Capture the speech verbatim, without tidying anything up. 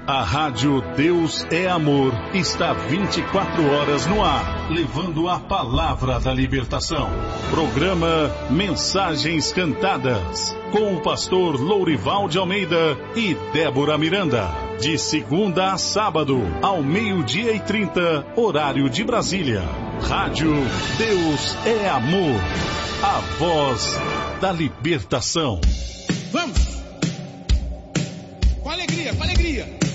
A Rádio Deus é Amor está vinte e quatro horas no ar, levando a palavra da libertação. Programa Mensagens Cantadas, com o pastor Lourival de Almeida e Débora Miranda. De segunda a sábado, ao meio-dia e trinta, horário de Brasília. Rádio Deus é Amor, a voz da libertação. Vamos! Com alegria, com alegria!